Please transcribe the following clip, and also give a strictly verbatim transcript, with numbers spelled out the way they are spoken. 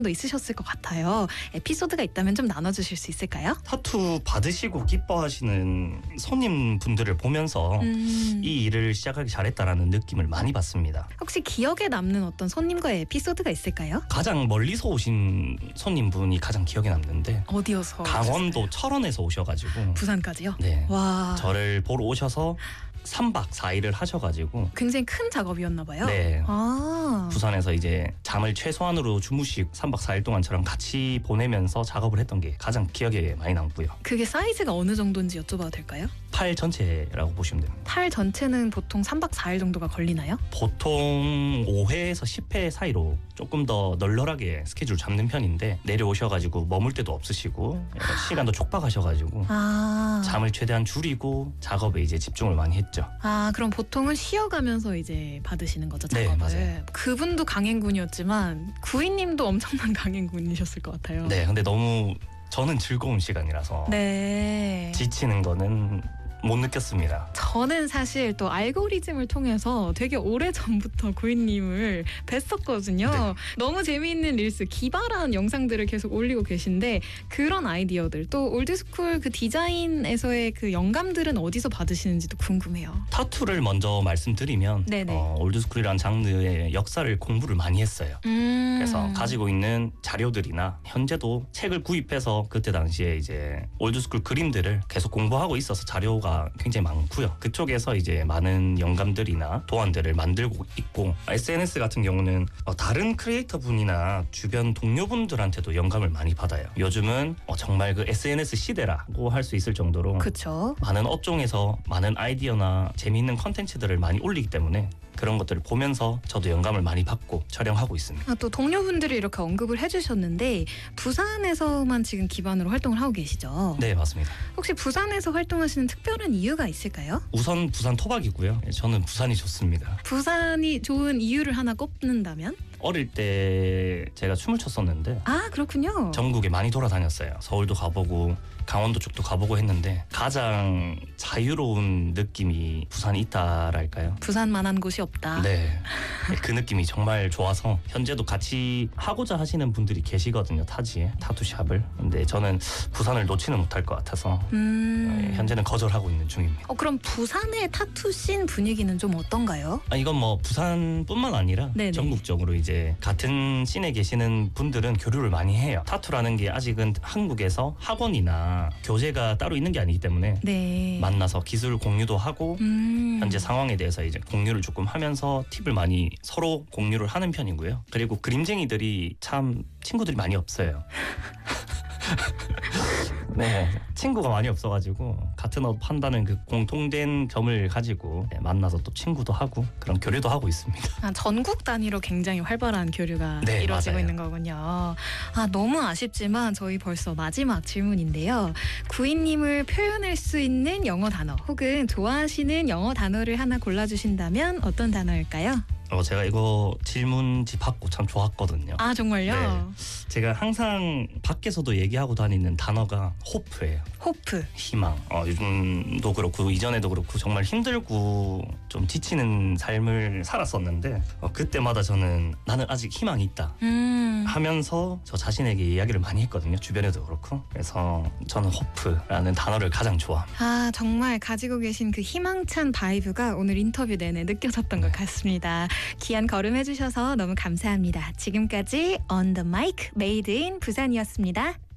도 있으셨을 것 같아요. 에피소드가 있다면 좀 나눠주실 수 있을까요? 타투 받으시고 기뻐하시는 손님분들을 보면서 음. 이 일을 시작하기 잘했다라는 느낌을 많이 받습니다. 혹시 기억에 남는 어떤 손님과의 에피소드가 있을까요? 가장 멀리서 오신 손님분이 가장 기억에 남는데 어디여서? 강원도 오셨어요? 철원에서 오셔가지고 부산까지요? 네, 와, 저를 보러 오셔서 삼 박 사 일을 하셔가지고 굉장히 큰 작업이었나 봐요. 네, 아, 부산에서 이제 잠을 최소한으로 주무시고 삼 박 사 일 동안 저랑 같이 보내면서 작업을 했던 게 가장 기억에 많이 남고요. 그게 사이즈가 어느 정도인지 여쭤봐도 될까요? 팔 전체라고 보시면 됩니다. 팔 전체는 보통 삼 박 사 일 정도가 걸리나요? 보통 오 회에서 십 회 사이로 조금 더 널널하게 스케줄 잡는 편인데 내려오셔가지고 머물 데도 없으시고 시간도 촉박하셔가지고 아, 잠을 최대한 줄이고 작업에 이제 집중을 많이 했죠. 아 그럼 보통은 쉬어가면서 이제 받으시는 거죠, 네, 작업을? 맞아요. 그분도 강행군이었지만 구이님도 엄청난 강행군이셨을 것 같아요. 네, 근데 너무 저는 즐거운 시간이라서 네. 지치는 거는 못 느꼈습니다. 저는 사실 또 알고리즘을 통해서 되게 오래전부터 구이님을 뵀었거든요. 네. 너무 재미있는 릴스, 기발한 영상들을 계속 올리고 계신데 그런 아이디어들, 또 올드스쿨 그 디자인에서의 그 영감들은 어디서 받으시는지도 궁금해요. 타투를 먼저 말씀드리면 네네. 어, 올드스쿨이라는 장르의 역사를 공부를 많이 했어요. 음. 그래서 가지고 있는 자료들이나 현재도 책을 구입해서 그때 당시에 이제 올드스쿨 그림들을 계속 공부하고 있어서 자료가 굉장히 많고요. 그쪽에서 이제 많은 영감들이나 도안들을 만들고 있고 에스엔에스 같은 경우는 어, 다른 크리에이터 분이나 주변 동료분들한테도 영감을 많이 받아요. 요즘은 어, 정말 그 에스엔에스 시대라고 할 수 있을 정도로 그쵸. 많은 업종에서 많은 아이디어나 재미있는 컨텐츠들을 많이 올리기 때문에 그런 것들을 보면서 저도 영감을 많이 받고 촬영하고 있습니다. 아, 또 동료분들이 이렇게 언급을 해주셨는데 부산에서만 지금 기반으로 활동을 하고 계시죠? 네, 맞습니다. 혹시 부산에서 활동하시는 특별한 이유가 있을까요? 우선 부산 토박이고요. 저는 부산이 좋습니다. 부산이 좋은 이유를 하나 꼽는다면? 어릴 때 제가 춤을 췄었는데 아 그렇군요. 전국에 많이 돌아다녔어요. 서울도 가보고 강원도 쪽도 가보고 했는데 가장 자유로운 느낌이 부산에 있다랄까요? 부산만한 곳이 없다. 네, 그 느낌이 정말 좋아서 현재도 같이 하고자 하시는 분들이 계시거든요. 타지에 타투샵을. 근데 저는 부산을 놓지는 못할 것 같아서 음. 현재는 거절하고 있는 중입니다. 어, 그럼 부산의 타투 씬 분위기는 좀 어떤가요? 아, 이건 뭐 부산뿐만 아니라 네네. 전국적으로 이제 같은 씬에 계시는 분들은 교류를 많이 해요. 타투라는 게 아직은 한국에서 학원이나 교재가 따로 있는 게 아니기 때문에 네. 만나서 기술 공유도 하고 음. 현재 상황에 대해서 이제 공유를 조금 하면서 팁을 많이 서로 공유를 하는 편이고요. 그리고 그림쟁이들이 참 친구들이 많이 없어요. 네, 친구가 많이 없어가지고 같은 옷 판다는 그 공통된 점을 가지고 만나서 또 친구도 하고 그런 교류도 하고 있습니다. 아, 전국 단위로 굉장히 활발한 교류가 네, 이루어지고 맞아요. 있는 거군요. 아, 너무 아쉽지만 저희 벌써 마지막 질문인데요. 구이님을 표현할 수 있는 영어 단어 혹은 좋아하시는 영어 단어를 하나 골라주신다면 어떤 단어일까요? 어, 제가 이거 질문지 받고 참 좋았거든요. 아 정말요? 네. 제가 항상 밖에서도 얘기하고 다니는 단어가 호프예요. 호프. 희망. 어, 요즘도 그렇고 이전에도 그렇고 정말 힘들고 좀 지치는 삶을 살았었는데 어, 그때마다 저는 나는 아직 희망이 있다 음. 하면서 저 자신에게 이야기를 많이 했거든요. 주변에도 그렇고. 그래서 저는 호프라는 단어를 가장 좋아합니다. 아 정말 가지고 계신 그 희망찬 바이브가 오늘 인터뷰 내내 느껴졌던 네. 것 같습니다. 귀한 걸음해주셔서 너무 감사합니다. 지금까지 On The Mic Made in 부산이었습니다.